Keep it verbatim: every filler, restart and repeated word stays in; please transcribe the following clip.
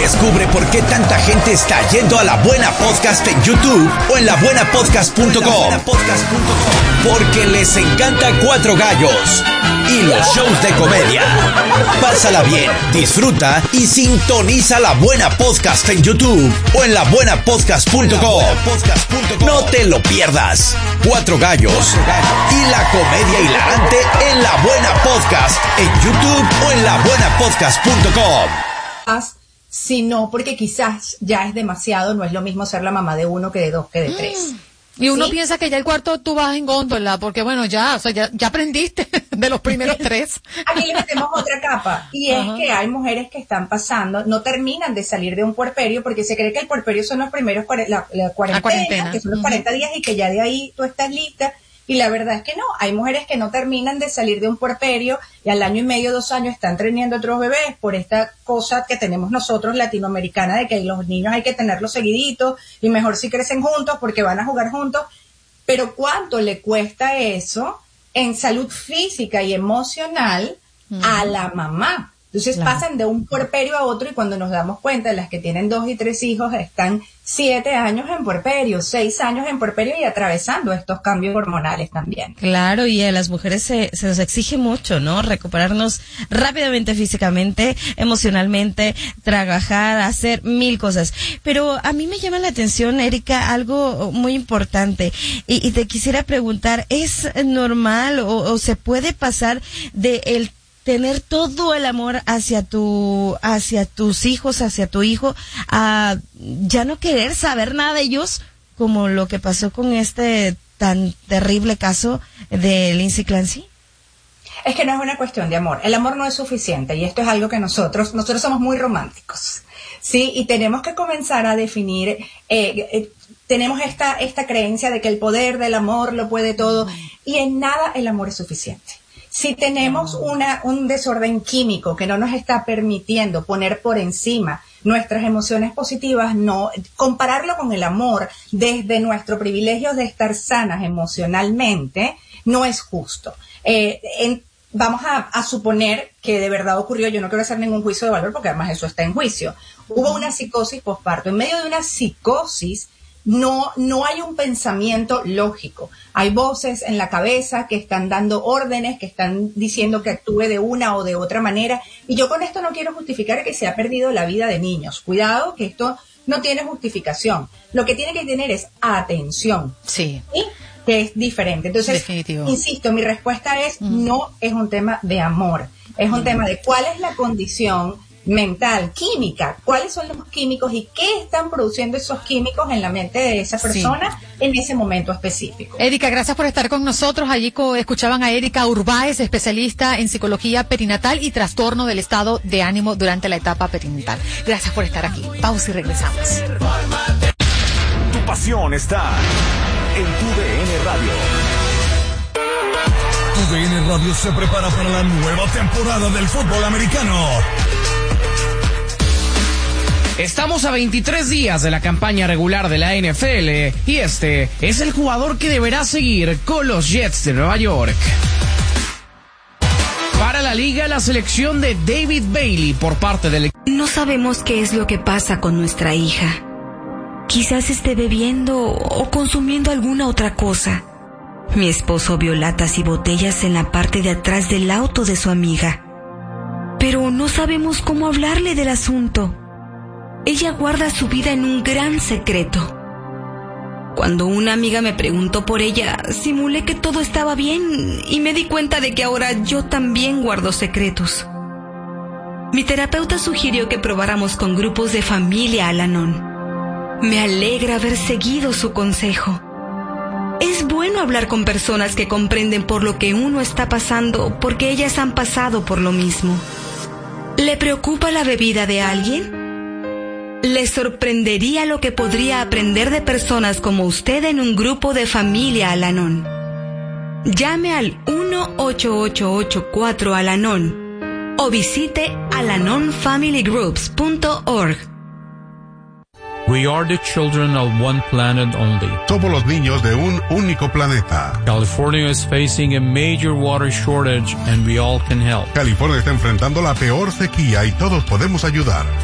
Descubre por qué tanta gente está yendo a La Buena Podcast en YouTube o en la buena podcast punto com. Porque les encanta Cuatro Gallos y los shows de comedia. Pásala bien, disfruta y sintoniza La Buena Podcast en YouTube o en la buena podcast punto com. No te lo pierdas. Cuatro Gallos y la comedia hilarante en La Buena Podcast en YouTube o en la buena podcast punto com. Sino porque quizás ya es demasiado, no es lo mismo ser la mamá de uno que de dos que de tres. Y uno ¿Sí? piensa que ya el cuarto tú vas en góndola, porque bueno, ya, o sea, ya, ya aprendiste de los primeros tres. Aquí le metemos otra capa, y es Ajá. que hay mujeres que están pasando, no terminan de salir de un puerperio, porque se cree que el puerperio son los primeros, cuare- la, la cuarentena, cuarentena. que son los Ujú. cuarenta días, y que ya de ahí tú estás lista. Y la verdad es que no, hay mujeres que no terminan de salir de un puerperio y al año y medio, dos años están teniendo otros bebés por esta cosa que tenemos nosotros latinoamericana de que los niños hay que tenerlos seguiditos y mejor si crecen juntos porque van a jugar juntos. Pero ¿cuánto le cuesta eso en salud física y emocional uh-huh. a la mamá? Entonces claro. pasan de un puerperio a otro y cuando nos damos cuenta, las que tienen dos y tres hijos están siete años en puerperio, seis años en puerperio y atravesando estos cambios hormonales también. Claro, y a las mujeres se, se nos exige mucho, ¿no? Recuperarnos rápidamente físicamente, emocionalmente, trabajar, hacer mil cosas. Pero a mí me llama la atención, Erika, algo muy importante y, y te quisiera preguntar, ¿es normal o, o se puede pasar de el tener todo el amor hacia tu, hacia tus hijos, hacia tu hijo, a ya no querer saber nada de ellos, como lo que pasó con este tan terrible caso de Lindsay Clancy? Es que no es una cuestión de amor. El amor no es suficiente y esto es algo que nosotros, nosotros somos muy románticos, ¿sí? Y tenemos que comenzar a definir, eh, eh, tenemos esta, esta creencia de que el poder del amor lo puede todo y en nada el amor es suficiente. Si tenemos una, un desorden químico que no nos está permitiendo poner por encima nuestras emociones positivas, no compararlo con el amor desde nuestro privilegio de estar sanas emocionalmente, no es justo. Eh, en, vamos a, a suponer que de verdad ocurrió, yo no quiero hacer ningún juicio de valor porque además eso está en juicio. Hubo una psicosis posparto. En medio de una psicosis, No, no hay un pensamiento lógico. Hay voces en la cabeza que están dando órdenes, que están diciendo que actúe de una o de otra manera. Y yo con esto no quiero justificar que se ha perdido la vida de niños. Cuidado, que esto no tiene justificación. Lo que tiene que tener es atención. Sí. ¿Sí? Que es diferente. Entonces, Definitivo. insisto, mi respuesta es mm. no es un tema de amor. Es un mm. tema de cuál es la condición mental, química, cuáles son los químicos y qué están produciendo esos químicos en la mente de esa persona sí. en ese momento específico. Erika, gracias por estar con nosotros. Allí co- escuchaban a Erika Urbáez, especialista en psicología perinatal y trastorno del estado de ánimo durante la etapa perinatal. Gracias por estar aquí. Pausa y regresamos. Tu pasión está en tu D N Radio. Tu D N Radio se prepara para la nueva temporada del fútbol americano. Estamos a veintitrés días de la campaña regular de la N F L y este es el jugador que deberá seguir con los Jets de Nueva York. Para la liga, la selección de David Bailey por parte del... No sabemos qué es lo que pasa con nuestra hija. Quizás esté bebiendo o consumiendo alguna otra cosa. Mi esposo vio latas y botellas en la parte de atrás del auto de su amiga. Pero no sabemos cómo hablarle del asunto. Ella guarda su vida en un gran secreto. Cuando una amiga me preguntó por ella, simulé que todo estaba bien y me di cuenta de que ahora yo también guardo secretos. Mi terapeuta sugirió que probáramos con grupos de familia Al-Anon. Me alegra haber seguido su consejo. Es bueno hablar con personas que comprenden por lo que uno está pasando porque ellas han pasado por lo mismo. ¿Le preocupa la bebida de alguien? ¿Le sorprendería lo que podría aprender de personas como usted en un grupo de familia Al-Anon? Llame al uno ocho ocho ocho cuatro Al-Anon o visite alanon family groups punto org. We are the children of one planet only. Somos los niños de un único planeta. California is facing a major water shortage and we all can help. California está enfrentando la peor sequía y todos podemos ayudar.